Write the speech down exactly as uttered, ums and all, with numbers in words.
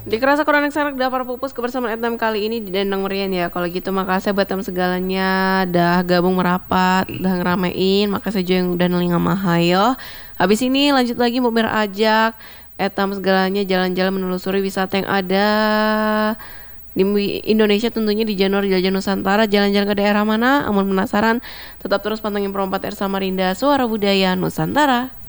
Dikerasa kurang sanak dapur pupus kebersamaan etam kali ini di Dendang Merian ya. Kalau gitu makasih buat tem segalanya dah gabung merapat, dah ngeramein, makasih juga yang udah nelinga mahayo. Habis ini lanjut lagi mau berajak etam segalanya jalan-jalan menelusuri wisata yang ada di Indonesia, tentunya di Janur Jelajah Nusantara. Jalan-jalan ke daerah mana? Amun penasaran, tetap terus pantengin Pro empat R Samarinda, Suara Budaya Nusantara.